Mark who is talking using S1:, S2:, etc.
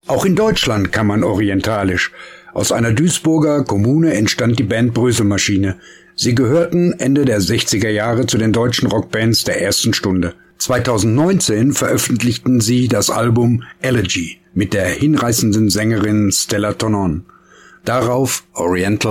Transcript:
S1: Auch in Deutschland kann man orientalisch. Aus einer Duisburger Kommune entstand die Band Bröselmaschine. Sie gehörten Ende der 60er Jahre zu den deutschen Rockbands der ersten Stunde. 2019 veröffentlichten sie das Album Elegy mit der hinreißenden Sängerin Stella Tonon. Darauf Oriental